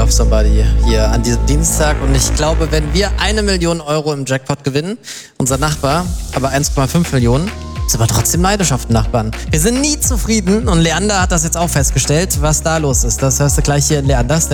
Love Somebody hier an diesem Dienstag. Und ich glaube, wenn wir 1 Million Euro im Jackpot gewinnen, unser Nachbar aber 1,5 Millionen, sind wir trotzdem neidisch auf den Nachbarn. Wir sind nie zufrieden und Leander hat das jetzt auch festgestellt, was da los ist. Das hörst du gleich hier in Leanders.